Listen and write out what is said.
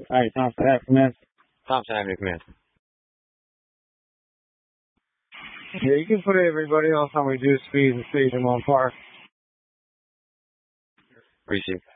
Alright, Thompson Ave, command. Thompson Avenue, command. Yeah, you can put everybody else on reduced speed and stage them on par. Receive.